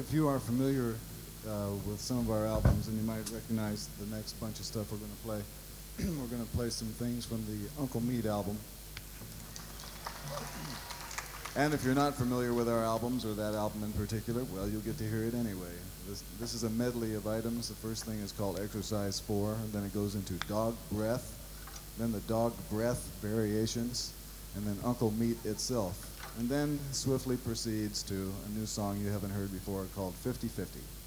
if you are familiar with some of our albums, and you might recognize the next bunch of stuff we're going to play, we're going to play some things from the Uncle Meat album. And if you're not familiar with our albums, or that album in particular, well, you'll get to hear it anyway. This is a medley of items. The first thing is called Exercise 4, and then it goes into Dog Breath, then the Dog Breath variations, and then Uncle Meat itself. And then swiftly proceeds to a new song you haven't heard before called 50-50.